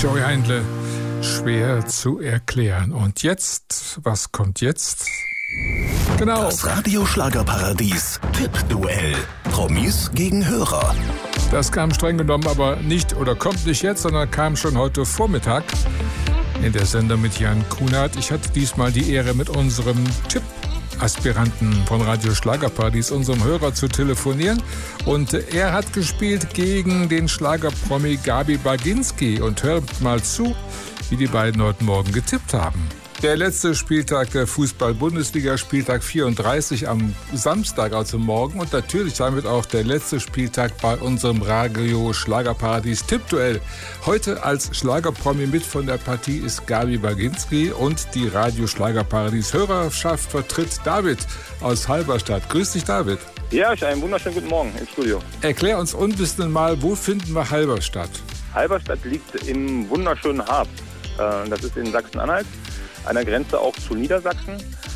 Joey Heindle, schwer zu erklären. Und jetzt, was kommt jetzt? Genau. Das Radio-Schlagerparadies Tippduell. Promis gegen Hörer. Das kam streng genommen aber nicht oder kommt nicht jetzt, sondern kam schon heute Vormittag in der Sendung mit Jan Kunert. Ich hatte diesmal die Ehre, mit unserem Tipp-Aspiranten von Radio Schlagerparadies, unserem Hörer, zu telefonieren. Und er hat gespielt gegen den Schlagerpromi Gabi Baginski. Und hört mal zu, wie die beiden heute Morgen getippt haben. Der letzte Spieltag der Fußball-Bundesliga, Spieltag 34 am Samstag, also morgen. Und natürlich damit auch der letzte Spieltag bei unserem Radio Schlagerparadies Tippduell. Heute als Schlagerpromi mit von der Partie ist Gabi Baginski und die Radio Schlagerparadies Hörerschaft vertritt David aus Halberstadt. Grüß dich, David. Ja, einen wunderschönen guten Morgen im Studio. Erklär uns unwissend mal, wo finden wir Halberstadt? Halberstadt liegt im wunderschönen Harz. Das ist in Sachsen-Anhalt, an der Grenze auch zu Niedersachsen.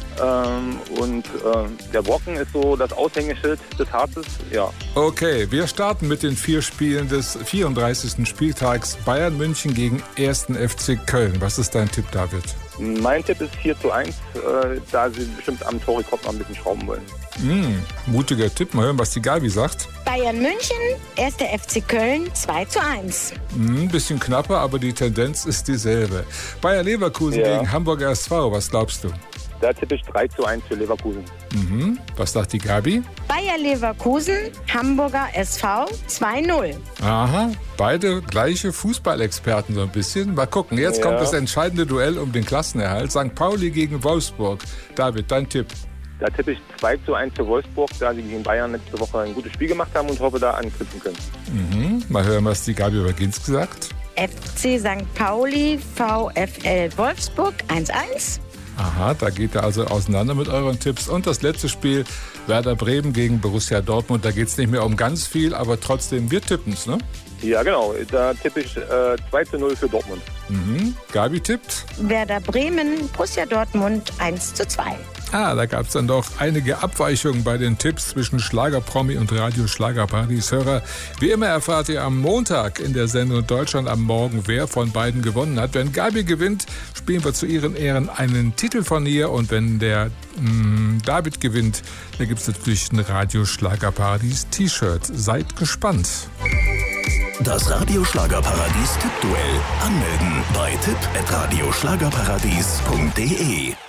Der Brocken ist so das Aushängeschild des Harzes. Ja. Okay, wir starten mit den 4 Spielen des 34. Spieltags. Bayern München gegen 1. FC Köln. Was ist dein Tipp, David? Mein Tipp ist 4:1, da sie bestimmt am Torrekord noch ein bisschen schrauben wollen. Mutiger Tipp. Mal hören, was die Gabi sagt. Bayern München, 1. FC Köln, 2:1. Ein bisschen knapper, aber die Tendenz ist dieselbe. Bayer Leverkusen gegen Hamburger SV. Was glaubst du? Da tippe ich 3:1 für Leverkusen. Was sagt die Gabi? Bayer Leverkusen, Hamburger SV, 2:0. Aha, beide gleiche Fußballexperten so ein bisschen. Mal gucken, jetzt kommt das entscheidende Duell um den Klassenerhalt. St. Pauli gegen Wolfsburg. David, dein Tipp? Da tippe ich 2:1 für Wolfsburg, da sie gegen Bayern letzte Woche ein gutes Spiel gemacht haben und hoffe, da anknüpfen können. Mal hören, was die Gabi Baginski sagt. FC St. Pauli, VfL Wolfsburg, 1:1. Aha, da geht er also auseinander mit euren Tipps. Und das letzte Spiel, Werder Bremen gegen Borussia Dortmund. Da geht es nicht mehr um ganz viel, aber trotzdem, wir tippen es, ne? Ja, genau. Da tippe ich 2:0 für Dortmund. Gabi tippt? Werder Bremen, Borussia Dortmund, 1:2. Da gab es dann doch einige Abweichungen bei den Tipps zwischen Schlagerpromi und Radio Schlagerparadies Hörer. Wie immer erfahrt ihr am Montag in der Sendung Deutschland am Morgen, wer von beiden gewonnen hat. Wenn Gabi gewinnt, spielen wir zu ihren Ehren einen Titel von ihr. Und wenn der David gewinnt, dann gibt es natürlich ein Radio Schlagerparadies T-Shirt. Seid gespannt. Das Radio Schlagerparadies Tippduell. Anmelden bei tipp@radioschlagerparadies.de.